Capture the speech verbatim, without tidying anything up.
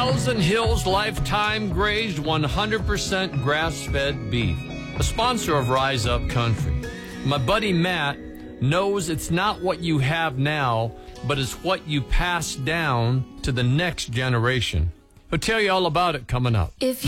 Thousand Hills Lifetime Grazed one hundred percent grass-fed beef, a sponsor of Rise Up Country. My buddy Matt knows it's not what you have now, but it's what you pass down to the next generation. He'll tell you all about it coming up. If you